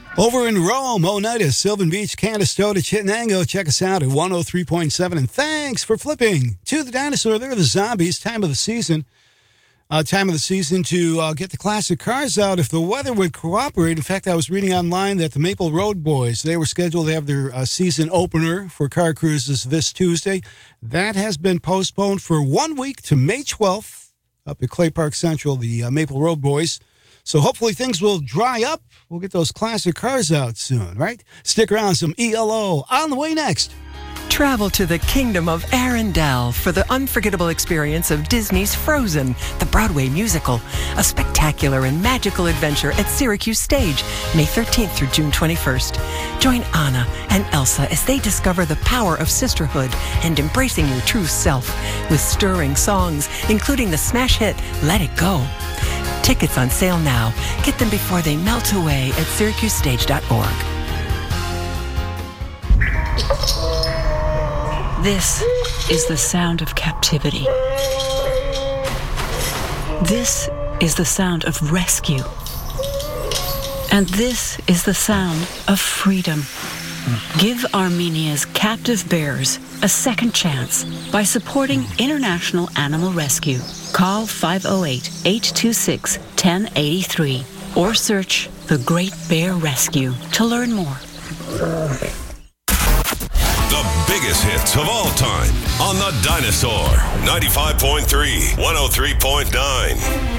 Over in Rome, Oneida, Sylvan Beach, Canastota, Chittenango. Check us out at 103.7. And thanks for flipping to the dinosaur. They're the zombies. Time of the season. To get the classic cars out if the weather would cooperate. In fact, I was reading online that the Maple Road Boys, they were scheduled to have their season opener for car cruises this Tuesday. That has been postponed for 1 week to May 12th up at Clay Park Central, the Maple Road Boys. So hopefully things will dry up. We'll get those classic cars out soon, right? Stick around, some ELO on the way next. Travel to the kingdom of Arendelle for the unforgettable experience of Disney's Frozen, the Broadway musical. A spectacular and magical adventure at Syracuse Stage, May 13th through June 21st. Join Anna and Elsa as they discover the power of sisterhood and embracing your true self with stirring songs, including the smash hit Let It Go. Tickets on sale now. Get them before they melt away at syracusestage.org. This is the sound of captivity. This is the sound of rescue. And this is the sound of freedom. Give Armenia's captive bears a second chance by supporting International Animal Rescue. Call 508-826-1083 or search The Great Bear Rescue to learn more. The biggest hits of all time on the Dinosaur. 95.3, 103.9.